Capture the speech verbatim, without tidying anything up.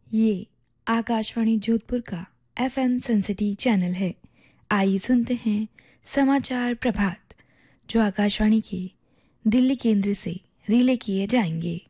ये आकाशवाणी जोधपुर का FM सेंसिटी channel है। आइए सुनते हैं समाचार प्रभात जो आकाशवाणी के दिल्ली केंद्र से रिले किए जाएंगे।